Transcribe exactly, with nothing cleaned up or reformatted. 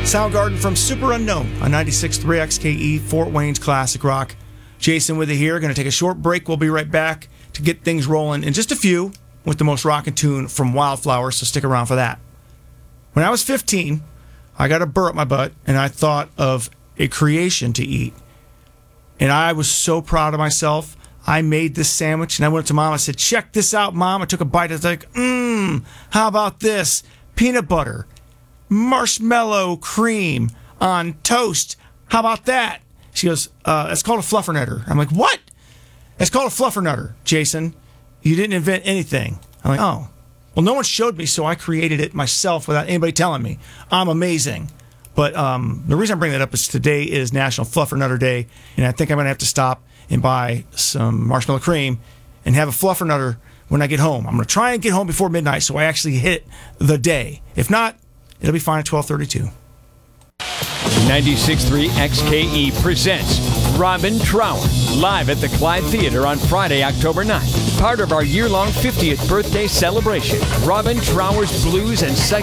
Soundgarden from Super Unknown on ninety-six point three X K E, Fort Wayne's Classic Rock. Jason with you here. Going to take a short break. We'll be right back to get things rolling in just a few with the most rockin' tune from Wildflower, so stick around for that. When I was fifteen, I got a burr up my butt, and I thought of a creation to eat. And I was so proud of myself. I made this sandwich, and I went to Mom. I said, check this out, Mom. I took a bite. I was like, mmm, how about this? Peanut butter, marshmallow cream on toast. How about that? She goes, uh, it's called a fluffernutter. I'm like, what? It's called a fluffernutter, Jason. You didn't invent anything. I'm like, oh. Well, no one showed me, so I created it myself without anybody telling me. I'm amazing. But um, the reason I bring that up is today is National Fluffernutter Day, and I think I'm going to have to stop and buy some marshmallow cream and have a fluffernutter when I get home. I'm going to try and get home before midnight so I actually hit the day. If not, it'll be fine at twelve thirty-two. ninety-six point three X K E presents Robin Trower live at the Clyde Theater on Friday, October ninth. Part of our year-long fiftieth birthday celebration. Robin Trower's Blues and Psych